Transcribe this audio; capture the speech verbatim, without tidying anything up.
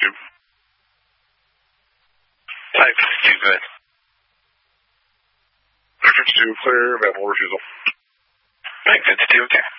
two. Type fifty-two, good. Type fifty-two, clear, babble refusal. Type fifty-two, okay.